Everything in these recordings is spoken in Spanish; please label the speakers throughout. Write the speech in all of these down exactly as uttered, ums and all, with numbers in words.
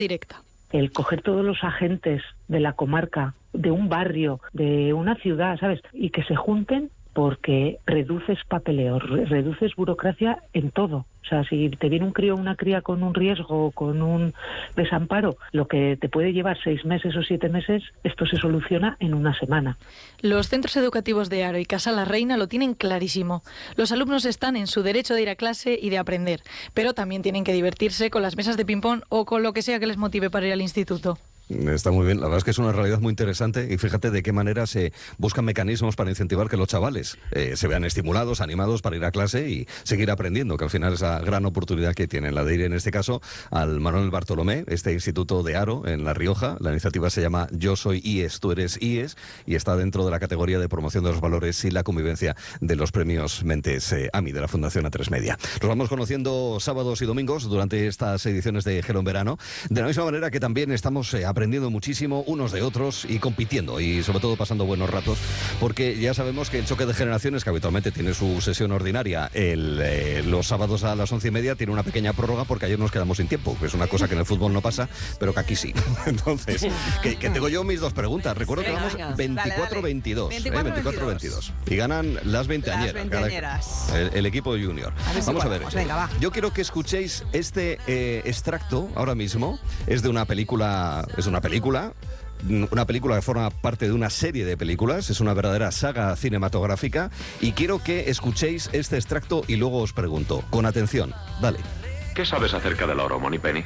Speaker 1: Directa.
Speaker 2: El coger todos los agentes de la comarca, de un barrio, de una ciudad, ¿sabes? Y que se junten porque reduces papeleo, re- reduces burocracia en todo. O sea, si te viene un crío o una cría con un riesgo, con un desamparo, lo que te puede llevar seis meses o siete meses, esto se soluciona en una semana.
Speaker 1: Los centros educativos de Haro y Casa la Reina lo tienen clarísimo. Los alumnos están en su derecho de ir a clase y de aprender, pero también tienen que divertirse con las mesas de ping-pong o con lo que sea que les motive para ir al instituto.
Speaker 3: Está muy bien, la verdad es que es una realidad muy interesante y fíjate de qué manera se buscan mecanismos para incentivar que los chavales eh, se vean estimulados, animados para ir a clase y seguir aprendiendo, que al final es la gran oportunidad que tienen, la de ir en este caso al Manuel Bartolomé, este instituto de Haro en La Rioja. La iniciativa se llama Yo soy I E S, tú eres I E S y está dentro de la categoría de promoción de los valores y la convivencia de los premios Mentes eh, AMI de la Fundación A tres Media. Los vamos conociendo sábados y domingos durante estas ediciones de Gelo en Verano, de la misma manera que también estamos eh, aprendiendo muchísimo unos de otros y compitiendo y sobre todo pasando buenos ratos, porque ya sabemos que el choque de generaciones, que habitualmente tiene su sesión ordinaria el, eh, los sábados a las once y media, tiene una pequeña prórroga porque ayer nos quedamos sin tiempo, que es una cosa que en el fútbol no pasa, pero que aquí sí. Entonces, que, que tengo yo mis dos preguntas. Recuerdo que vamos veinticuatro veintidós, veinticuatro veintidós y ganan las veinteañeras,
Speaker 4: las veinteañeras.
Speaker 3: El, el equipo junior.
Speaker 4: A ver si
Speaker 3: Vamos a ver,
Speaker 4: podemos. Venga, va.
Speaker 3: yo quiero que escuchéis este eh, extracto ahora mismo. Es de una película, es una película, una película que forma parte de una serie de películas, es una verdadera saga cinematográfica y quiero que escuchéis este extracto y luego os pregunto, con atención, dale.
Speaker 5: ¿Qué sabes acerca del oro, Moneypenny?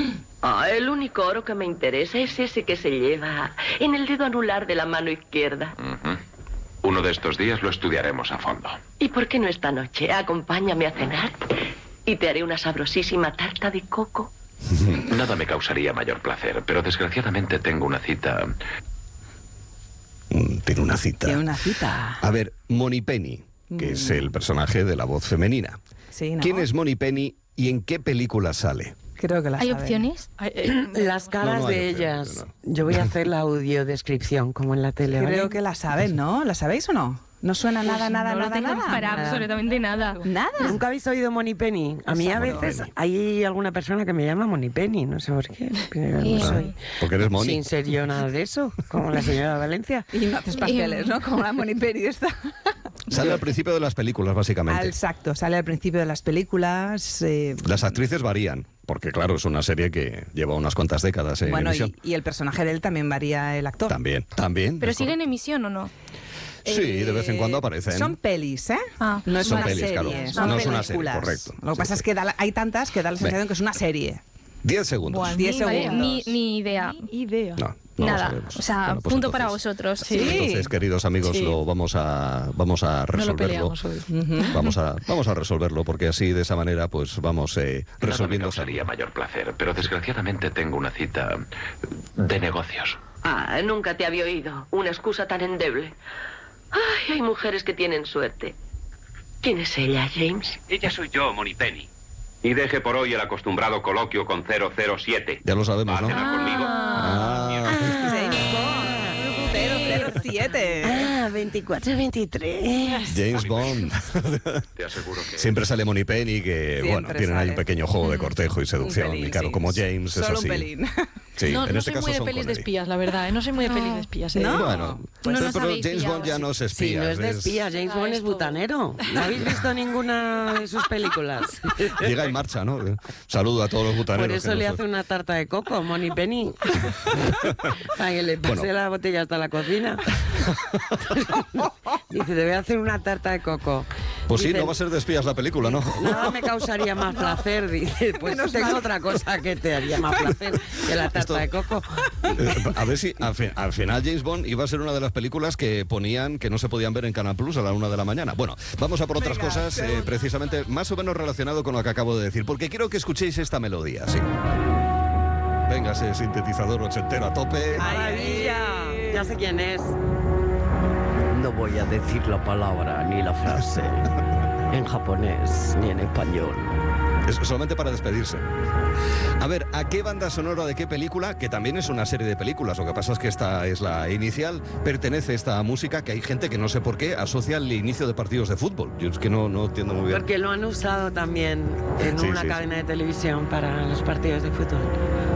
Speaker 6: Ah, el único oro que me interesa es ese que se lleva en el dedo anular de la mano izquierda.
Speaker 5: Uh-huh. Uno de estos días lo estudiaremos a fondo.
Speaker 6: ¿Y por qué no esta noche? Acompáñame a cenar y te haré una sabrosísima tarta de coco.
Speaker 5: Nada me causaría mayor placer, pero desgraciadamente tengo una cita.
Speaker 3: Mm, Tiene una cita.
Speaker 4: Tiene una cita.
Speaker 3: A ver, Moneypenny, que es el personaje de la voz femenina.
Speaker 4: Sí, ¿no?
Speaker 3: ¿Quién es Moneypenny y en qué película sale?
Speaker 4: Creo que la
Speaker 1: ¿Hay
Speaker 4: saben.
Speaker 1: opciones?
Speaker 7: Las
Speaker 3: No,
Speaker 7: caras
Speaker 3: no hay
Speaker 7: de
Speaker 3: opciones,
Speaker 7: ellas.
Speaker 3: no.
Speaker 7: Yo voy a hacer la audiodescripción, como en la tele. ¿vale?
Speaker 4: Creo que la saben, ¿no? ¿La sabéis o no? ¿No suena nada, nada,
Speaker 1: no lo
Speaker 4: nada,
Speaker 1: tengo
Speaker 4: nada?
Speaker 1: para
Speaker 7: Nada.
Speaker 1: absolutamente nada.
Speaker 4: ¿Nada?
Speaker 7: ¿Nunca habéis oído Moneypenny? A mí a veces hay alguna persona que me llama Moneypenny, no sé por qué. pero no soy.
Speaker 3: Porque eres Moni.
Speaker 7: Sin ser yo nada de eso, como la señora Valencia.
Speaker 4: Y no haces pasteles, ¿no? Como la Moneypenny esta.
Speaker 3: Sale al principio de las películas, básicamente.
Speaker 4: Exacto, sale al principio de las películas. eh,
Speaker 3: Las actrices varían, porque claro, es una serie que lleva unas cuantas décadas en
Speaker 4: bueno,
Speaker 3: emisión.
Speaker 4: y, y el personaje de él también varía el actor.
Speaker 3: También, también.
Speaker 1: ¿Pero
Speaker 3: es
Speaker 1: sigue en
Speaker 3: correcto.
Speaker 1: emisión o no?
Speaker 3: Sí, de vez en cuando
Speaker 4: Eh,
Speaker 3: aparecen.
Speaker 4: Son pelis, ¿eh?
Speaker 1: Ah.
Speaker 4: no es
Speaker 3: Son
Speaker 4: una
Speaker 3: pelis,
Speaker 4: serie,
Speaker 3: claro.
Speaker 4: son
Speaker 3: No es una serie,
Speaker 4: películas.
Speaker 3: correcto.
Speaker 4: Lo que
Speaker 3: Sí,
Speaker 4: pasa
Speaker 3: sí.
Speaker 4: es que da la- hay tantas que da la sensación
Speaker 3: Ven.
Speaker 4: que es una serie.
Speaker 3: Diez segundos.
Speaker 1: Buah,
Speaker 4: diez
Speaker 1: ni, vale,
Speaker 4: segundos.
Speaker 1: ni, ni idea.
Speaker 4: Idea.
Speaker 3: No, no lo
Speaker 1: Nada.
Speaker 3: sabemos.
Speaker 1: O sea,
Speaker 3: Bueno, pues
Speaker 1: punto
Speaker 3: entonces-
Speaker 1: para vosotros.
Speaker 4: Sí.
Speaker 3: Entonces, queridos amigos,
Speaker 1: Sí.
Speaker 3: lo vamos a vamos a
Speaker 1: No lo
Speaker 3: resolverlo.
Speaker 1: peleamos hoy.
Speaker 3: Vamos a vamos a resolverlo porque así de esa manera pues vamos eh,
Speaker 5: Nada me
Speaker 3: resolviendo.
Speaker 5: causaría mayor placer, pero desgraciadamente tengo una cita de negocios.
Speaker 6: Ah, nunca te había oído. Una excusa tan endeble. Ay, hay mujeres que tienen suerte. ¿Quién es ella, James?
Speaker 5: Ella soy yo, Moneypenny. Y deje por hoy el acostumbrado coloquio con cero cero siete.
Speaker 3: Ya lo sabemos, ¿no?
Speaker 5: ¿Va a cenar conmigo?
Speaker 3: Ah.
Speaker 4: James Bond. cero cero siete.
Speaker 7: Ah, veinticuatro veintitrés.
Speaker 3: James Bond.
Speaker 5: Te aseguro que...
Speaker 3: Siempre sale Moneypenny, que
Speaker 4: Siempre
Speaker 3: bueno, tienen ahí
Speaker 4: sale.
Speaker 3: un pequeño juego de cortejo y seducción.
Speaker 4: Un pelín,
Speaker 3: y claro,
Speaker 4: sí.
Speaker 3: como James es
Speaker 4: Solo
Speaker 3: así.
Speaker 4: un pelín.
Speaker 3: Sí,
Speaker 1: no
Speaker 3: en
Speaker 1: no
Speaker 3: este
Speaker 1: soy
Speaker 3: caso
Speaker 1: muy de
Speaker 3: son
Speaker 1: pelis de
Speaker 3: Connery.
Speaker 1: espías, la verdad. ¿eh? No soy muy de pelis de espías. ¿eh?
Speaker 4: No.
Speaker 3: Bueno,
Speaker 1: Pues
Speaker 3: pero,
Speaker 1: no
Speaker 3: pero
Speaker 1: sabéis
Speaker 3: James
Speaker 1: pillar
Speaker 3: Bond ya
Speaker 1: así.
Speaker 3: no es
Speaker 7: Sí,
Speaker 3: espía.
Speaker 7: no es de espía, James
Speaker 1: Ah,
Speaker 7: Bond es
Speaker 1: esto.
Speaker 7: butanero. ¿No habéis visto ninguna de sus películas?
Speaker 3: Llega en marcha, ¿no? Saludo a todos los butaneros.
Speaker 7: Por eso
Speaker 3: que
Speaker 7: le
Speaker 3: nos-
Speaker 7: hace una tarta de coco, Moneypenny. Para que le pase
Speaker 3: Bueno.
Speaker 7: la botella hasta la cocina. Dice, te voy a hacer una tarta de coco.
Speaker 3: Pues sí,
Speaker 7: Dice,
Speaker 3: no va a ser de espías la película, ¿no?
Speaker 7: Nada me causaría más placer. Dice, pues tengo otra cosa que te haría más placer que la tarta
Speaker 3: Esto-
Speaker 7: de coco.
Speaker 3: Eh, A ver si al, fi- al final James Bond iba a ser una de las películas que ponían que no se podían ver en Canal Plus a la una de la mañana. Bueno, vamos a por otras
Speaker 4: Venga,
Speaker 3: cosas, eh, precisamente más o menos relacionado con lo que acabo de decir, porque quiero que escuchéis esta melodía, sí. Venga, ese sintetizador ochentero a tope.
Speaker 7: ¡Maravilla! Ya sé quién es.
Speaker 8: No voy a decir la palabra ni la frase en japonés ni en español.
Speaker 3: Es solamente para despedirse. A ver, ¿a qué banda sonora de qué película? Que también es una serie de películas. Lo que pasa es que esta es la inicial. Pertenece esta música que hay gente que no sé por qué asocia al inicio de partidos de fútbol. Yo es que no, no entiendo muy bien.
Speaker 7: Porque lo han usado también en
Speaker 3: Sí,
Speaker 7: una
Speaker 3: sí,
Speaker 7: cadena de televisión para los partidos de fútbol.